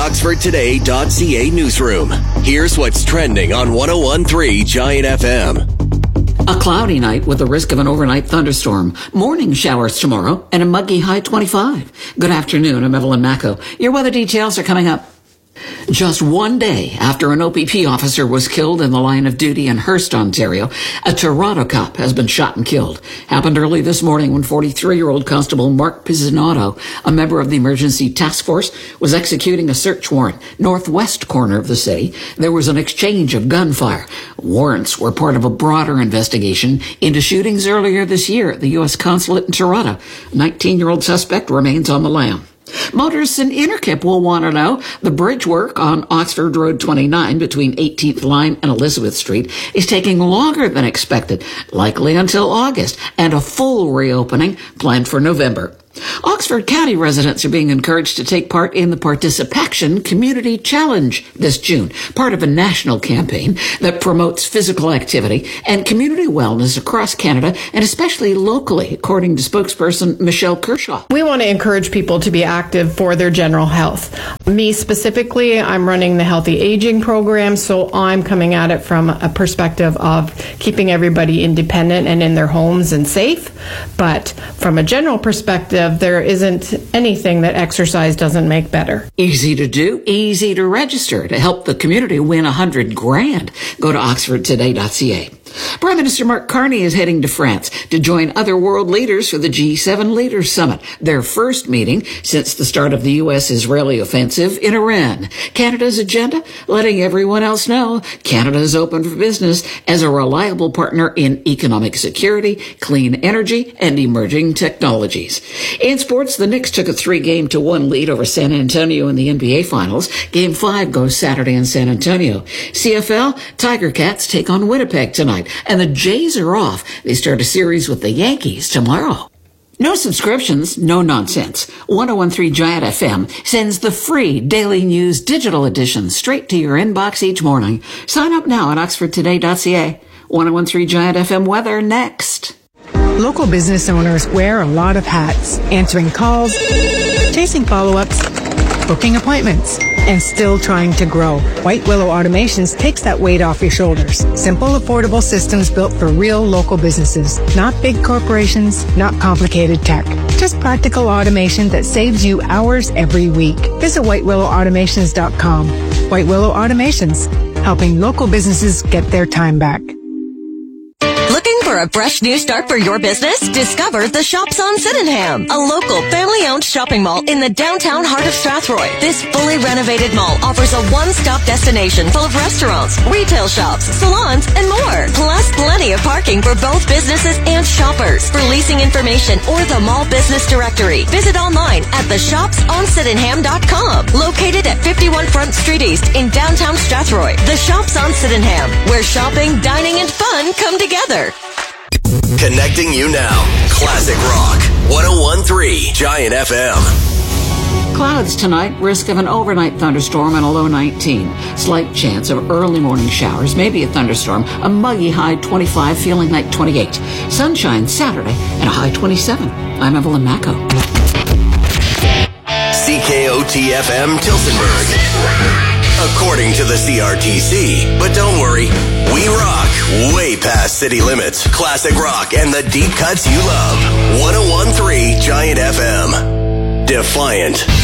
OxfordToday.ca newsroom. Here's what's trending on 101.3 Giant FM. A cloudy night with the risk of an overnight thunderstorm. Morning showers tomorrow and a muggy high 25. Good afternoon. I'm Evelyn Macco. Your weather details are coming up. Just one day after an OPP officer was killed in the line of duty in Hearst, Ontario, a Toronto cop has been shot and killed. Happened early this morning when 43-year-old Constable Mark Pizzinato, a member of the Emergency Task Force, was executing a search warrant northwest corner of the city. There was an exchange of gunfire. Warrants were part of a broader investigation into shootings earlier this year at the U.S. Consulate in Toronto. A 19-year-old suspect remains on the lam. Motorists in Innerkip will want to know the bridge work on Oxford Road 29 between 18th Line and Elizabeth Street is taking longer than expected, likely until August, and a full reopening planned for November. Oxford County residents are being encouraged to take part in the Participaction Community Challenge this June, part of a national campaign that promotes physical activity and community wellness across Canada and especially locally, according to spokesperson Michelle Kershaw. We want to encourage people to be active for their general health. Me specifically, I'm running the Healthy Aging program, so I'm coming at it from a perspective of keeping everybody independent and in their homes and safe. But from a general perspective, there isn't anything that exercise doesn't make better. Easy to do, easy to register to help the community win $100,000. Go to oxfordtoday.ca. Prime Minister Mark Carney is heading to France to join other world leaders for the G7 Leaders Summit, their first meeting since the start of the U.S.-Israeli offensive in Iran. Canada's agenda, letting everyone else know Canada is open for business as a reliable partner in economic security, clean energy, and emerging technologies. In sports, the Knicks took a 3-game to 1 lead over San Antonio in the NBA Finals. Game 5 goes Saturday in San Antonio. CFL, Tiger Cats take on Winnipeg tonight. And the Jays are off. They start a series with the Yankees tomorrow. No subscriptions, no nonsense. 101.3 Giant FM sends the free Daily News digital edition straight to your inbox each morning. Sign up now at oxfordtoday.ca. 101.3 Giant FM weather next. Local business owners wear a lot of hats, answering calls, chasing follow-ups, booking appointments, and still trying to grow. White Willow Automations takes that weight off your shoulders. Simple, affordable systems built for real local businesses. Not big corporations, not complicated tech. Just practical automation that saves you hours every week. Visit whitewillowautomations.com. White Willow Automations, helping local businesses get their time back. Looking for a fresh new start for your business? Discover the Shops on Sydenham, a local family-owned shopping mall in the downtown heart of Strathroy. This fully renovated mall offers a one-stop destination full of restaurants, retail shops, salons, and more. Plus plenty of parking for both businesses and shoppers. For leasing information or the mall business directory, visit online at theshopsonsydenham.com. Located at 51 Front Street East in downtown Strathroy. The Shops on Sydenham, where shopping, dining, and fun come together. Connecting you now. Classic Rock. 101.3 Giant FM. Clouds tonight, risk of an overnight thunderstorm and a low 19. Slight chance of early morning showers, maybe a thunderstorm, a muggy high 25, feeling like 28. Sunshine Saturday and a high 27. I'm Evelyn Macco. CKOT-FM Tilsonburg. According to the CRTC. But don't worry, we rock way past city limits. Classic rock and the deep cuts you love. 101.3 Giant FM. Defiant.